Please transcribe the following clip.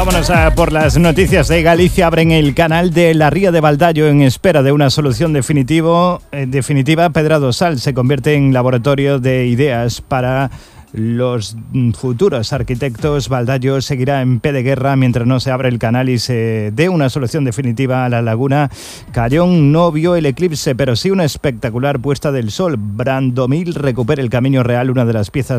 Vámonos por las noticias de Galicia. Abren el canal de la Ría de Baldaio en espera de una solución definitiva. Pedradosal se convierte en laboratorio de ideas para los futuros arquitectos. Baldaio seguirá en pie de guerra mientras no se abre el canal y se dé una solución definitiva a la laguna. Callón no vio el eclipse, pero sí una espectacular puesta del sol. Brandomil recupera el Camino Real, una de las piezas